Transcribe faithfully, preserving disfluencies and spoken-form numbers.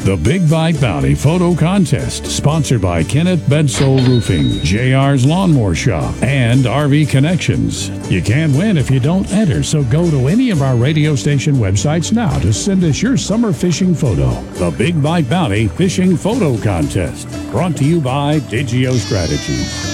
The Big Bite Bounty Photo Contest, sponsored by Kenneth Bedsole Roofing, J R's Lawnmower Shop, and R V Connections. You can't win if you don't enter, so go to any of our radio station websites now to send us your summer fishing photo. The Big Bite Bounty Fishing Photo Contest, brought to you by Digio Strategies.